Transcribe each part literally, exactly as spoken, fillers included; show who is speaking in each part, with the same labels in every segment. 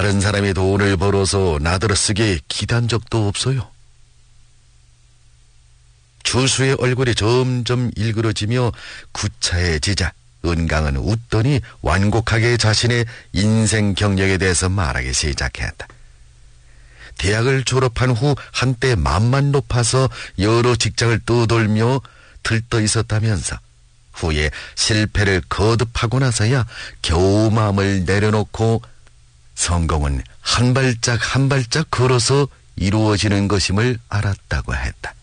Speaker 1: 다른 사람이 돈을 벌어서 나더러 쓰게 기대한 적도 없어요. 주수의 얼굴이 점점 일그러지며 구차해지자 은강은 웃더니 완곡하게 자신의 인생 경력에 대해서 말하기 시작했다. 대학을 졸업한 후 한때 맘만 높아서 여러 직장을 떠돌며 들떠 있었다면서 후에 실패를 거듭하고 나서야 겨우 마음을 내려놓고 성공은 한 발짝 한 발짝 걸어서 이루어지는 것임을 알았다고 했다.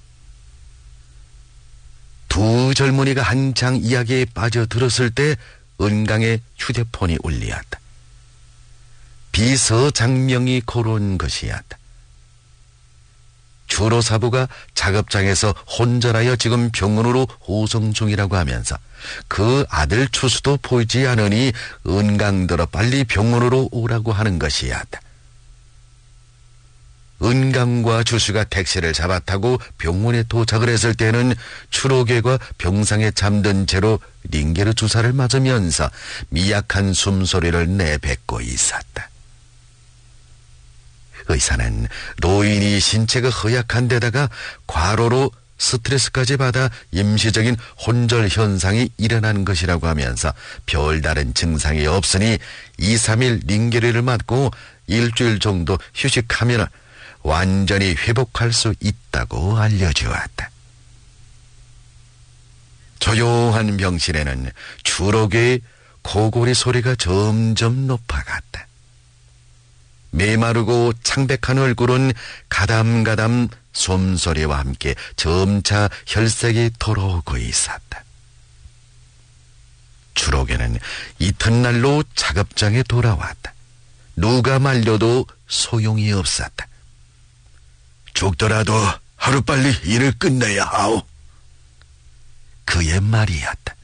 Speaker 1: 두 젊은이가 한창 이야기에 빠져들었을 때 은강의 휴대폰이 울리었다. 비서장명이 걸어온 것이었다. 주로사부가 작업장에서 혼절하여 지금 병원으로 호송 중이라고 하면서 그 아들 추수도 보이지 않으니 은강들어 빨리 병원으로 오라고 하는 것이었다. 은강과 주수가 택시를 잡아타고 병원에 도착을 했을 때는 추록애가 병상에 잠든 채로 링게르 주사를 맞으면서 미약한 숨소리를 내뱉고 있었다. 의사는 노인이 신체가 허약한 데다가 과로로 스트레스까지 받아 임시적인 혼절 현상이 일어난 것이라고 하면서 별다른 증상이 없으니 이, 삼 일 링게르를 맞고 일주일 정도 휴식하면 완전히 회복할 수 있다고 알려주었다. 조용한 병실에는 주록의 고고리 소리가 점점 높아갔다. 메마르고 창백한 얼굴은 가담가담 솜소리와 함께 점차 혈색이 돌아오고 있었다. 주록에는 이튿날로 작업장에 돌아왔다. 누가 말려도 소용이 없었다. 죽더라도 하루빨리 일을 끝내야 하오. 그의 말이었다.